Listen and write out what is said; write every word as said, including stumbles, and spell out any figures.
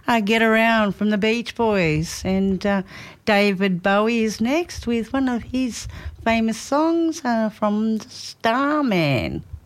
uh, Get Around from the Beach Boys. And uh, David Bowie is next with one of his famous songs uh, from Starman.